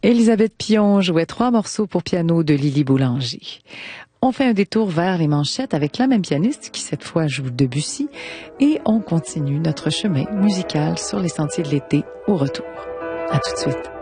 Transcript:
Élisabeth Pion jouait 3 morceaux pour piano de Lily Boulanger. On fait un détour vers les manchettes avec la même pianiste qui cette fois joue Debussy et on continue notre chemin musical sur les sentiers de l'été au retour. À tout de suite.